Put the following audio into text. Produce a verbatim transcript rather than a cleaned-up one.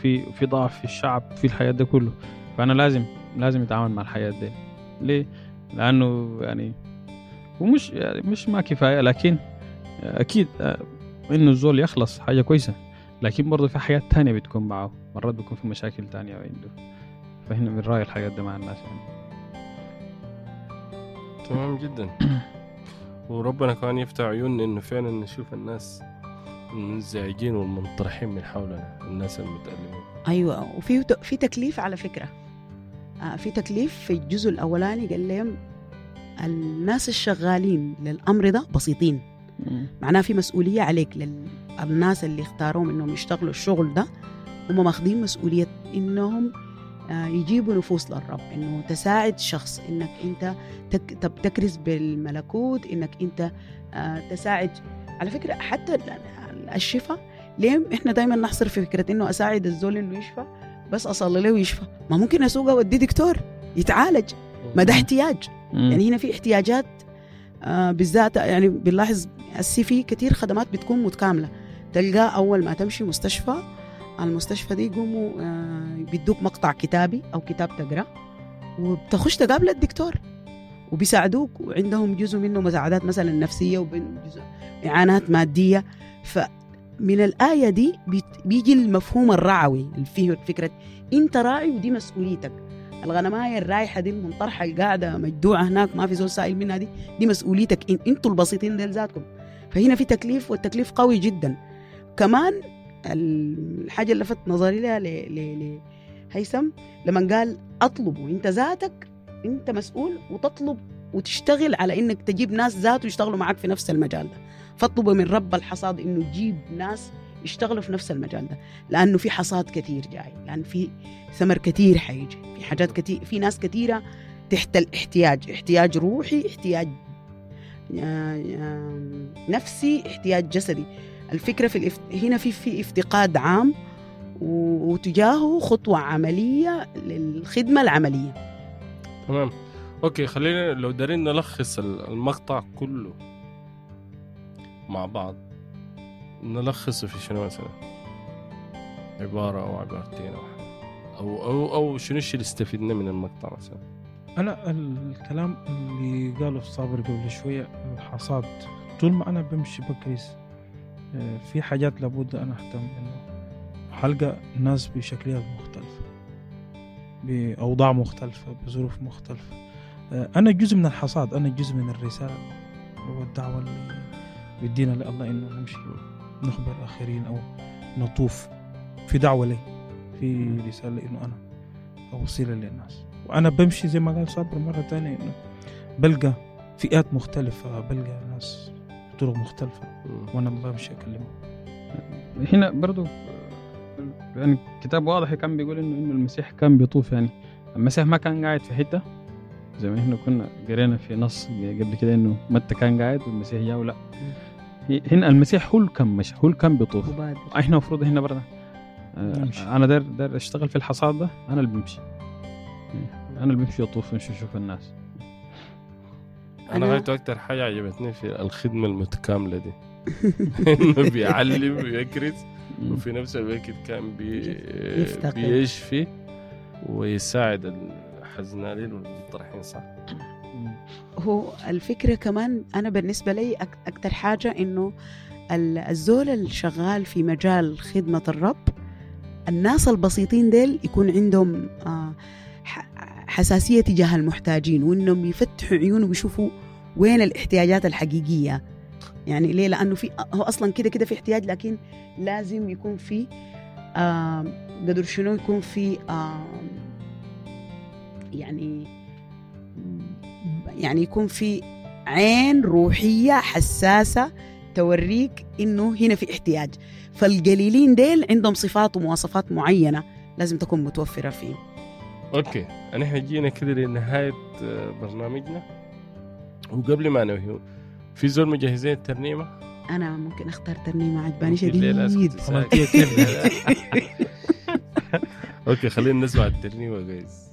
وفي في ضعف في الشعب في الحياة ده كله. فأنا لازم لازم يتعامل مع الحياة دي. ليه؟ لأنه يعني ومش يعني مش ما كفاية، لكن أكيد إنه الزول يخلص حاجة كويسة، لكن برضو في حياة تانية بتكون معه، مرات بيكون في مشاكل تانية عنده. فهنا من رأي الحياة ده مع الناس يعني. تمام جدا. وربنا كمان يفتح عيوننا إنه فعلا نشوف الناس المنزعجين والمنطرحين من حولنا، الناس المتألمين. أيوة. وفي في تكليف على فكرة، آه في تكليف في الجزء الأولاني قال لهم الناس الشغالين للأمر ده بسيطين، معناه في مسؤولية عليك. للناس اللي اختاروهم إنهم يشتغلوا الشغل ده هم ماخذين مسؤولية إنهم آه يجيبوا نفوس للرب، إنه تساعد شخص، إنك أنت تك تكرز بالملكوت، إنك أنت آه تساعد. على فكرة حتى الشفاء ليه إحنا دايما نحصر في فكرة إنه أساعد الزول إنه يشفى بس أصلي له ويشفى؟ ما ممكن أسوقه ودي دكتور يتعالج، ما ده احتياج. يعني هنا في احتياجات آه بالذات. يعني بنلاحظ السي في كتير خدمات بتكون متكاملة، تلقى أول ما تمشي مستشفى، المستشفى دي يقوموا آه بيدوك مقطع كتابي أو كتاب تقرأ، وبتخش تقابل الدكتور وبيساعدوك، وعندهم جزء منه مساعدات مثلا نفسية وجزء إعانات مادية. فمن الآية دي بيجي المفهوم الرعوي فيه فكرة أنت راعي ودي مسؤوليتك. الغنماية الرايحة دي المنطرحة القاعدة مجدوعة هناك ما في زول سائل منها، دي دي مسؤوليتك انتوا البسيطين ديل ذاتكم. فهنا في تكليف، والتكليف قوي جدا. كمان الحاجة اللي لفت نظري لها لهيثم لما قال أطلبوا، انت ذاتك انت مسؤول وتطلب وتشتغل على انك تجيب ناس ذاته يشتغلوا معك في نفس المجال ده. فاطلبوا من رب الحصاد انه يجيب ناس يشتغلوا في نفس المجال ده، لانه في حصاد كتير جاي، لان في ثمر كتير حيجي، في حاجات كتير، في ناس كتيرة تحت الاحتياج، احتياج روحي، احتياج نفسي، احتياج جسدي. الفكرة في الافت... هنا في في افتقاد عام وتجاهه خطوة عملية للخدمة العملية. تمام. اوكي، خلينا لو دارين نلخص المقطع كله مع بعض، نلخصه في شنو مثلا؟ عبارة أو عبارتين أو أو أو شنو الشيء اللي استفدنا من المقطع مثلا؟ أنا الكلام اللي قاله الصابر قبل شوية، الحصاد، طول ما أنا بمشي بكريس في حاجات لابد أنا أهتم إنه حلقة الناس بشكليات مختلفة، بأوضاع مختلفة، بظروف مختلفة. أنا جزء من الحصاد، أنا جزء من الرسالة والدعوة اللي بدينا لله إنه نمشي نخبر الآخرين أو نطوف في دعوة لي، في رسالة إنه أنا أوصيها للناس. وأنا بمشي زي ما قال صابر مرة تانية إنه بلقى فئات مختلفة، بلقى ناس بطرق مختلفة وأنا بمشي أكلمهم. هنا برضو يعني كتاب واضح كان بيقول إنه إنه المسيح كان بيطوف. يعني المسيح ما كان قاعد في حتة زي ما إحنا كنا قرينا في نص قبل كده إنه متى كان قاعد والمسيح جاء. ولا هنا المسيح هو اللي كان مشى، هو اللي كان بيطوف. إحنا مفروض هنا برضه آه أنا دار دار أشتغل في الحصاد ده، أنا اللي بمشي، أنا اللي بمشي أطوف ونشوف شوف الناس. أنا غايت أكتر حاجة عجبتني في الخدمة المتكاملة دي إنه بيعلم ويكرز وفي نفس الوقت كان بي بيشفي ويساعد الحزنانين والمطرحين. صح. هو الفكرة كمان أنا بالنسبة لي أكتر حاجة إنه الزول الشغال في مجال خدمة الرب، الناس البسيطين ديل يكون عندهم حساسية تجاه المحتاجين، وإنهم يفتحوا عيونهم ويشوفوا وين الاحتياجات الحقيقية. يعني ليه؟ لأنه في هو أصلا كده كده في احتياج، لكن لازم يكون في آه قدر شنو يكون في آه يعني يعني يكون في عين روحية حساسة توريك إنه هنا في احتياج. فالقليلين ديل عندهم صفات ومواصفات معينة لازم تكون متوفرة فيه. أوكي، أنا جينا كده لنهاية برنامجنا، وقبل ما ننهي في زول مجهزين الترنيمة. أنا ممكن أختار ترنيمة عجباني شديد. أوكي، خلينا نسمع الترنيمة جايز.